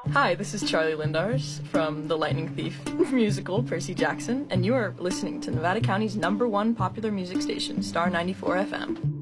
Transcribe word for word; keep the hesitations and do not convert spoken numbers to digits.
Hi, this is Charlie Lindars from the Lightning Thief musical, Percy Jackson, and you are listening to Nevada County's number one popular music station, Star ninety-four F M.